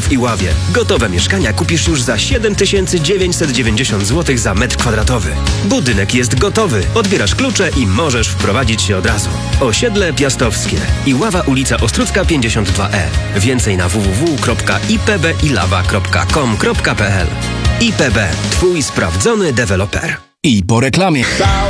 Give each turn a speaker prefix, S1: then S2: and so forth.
S1: w Iławie. Gotowe mieszkania kupisz już za 7990 zł za metr kwadratowy. Budynek jest gotowy. Odbierasz klucze i możesz wprowadzić się od razu. Osiedle Piastowskie. Iława, ulica Ostrucka 52E. Więcej na www.ipbilawa.com.pl. IPB. Twój sprawdzony deweloper.
S2: I po reklamie.